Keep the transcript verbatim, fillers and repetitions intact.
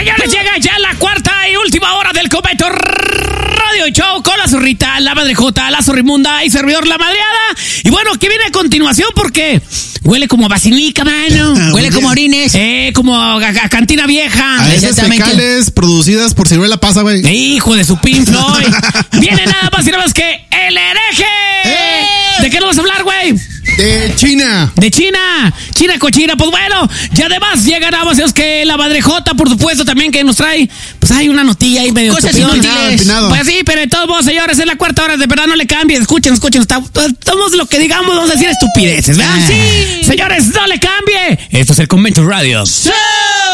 Señores, llega ya la cuarta y última hora del Convento Radio Show con la zorrita, la madrejota, la zorrimunda y servidor la madreada. Y bueno, ¿qué viene a continuación? Porque huele como a basinica, mano. Huele como a orines. Eh, como a, a, a cantina vieja. A esas fecales producidas por Ciruela Pasa, güey. Hijo de su Pink Floyd. Viene nada más y nada más que el hereje. ¡Eh! ¿De qué nos vas a hablar, güey? De China. De China. China cochina. Pues bueno, y además llega nada más es que la madrejota, por supuesto, también que nos trae, pues hay una notilla ahí medio cosas estupidona. inútiles. Pues sí, pero de todos modos, señores, es la cuarta hora, de verdad no le cambien, escuchen, escuchen, estamos lo que digamos, vamos a decir estupideces, ¿verdad? Sí. Señores, no le cambie. Esto es el Convento Radio. ¡Sí!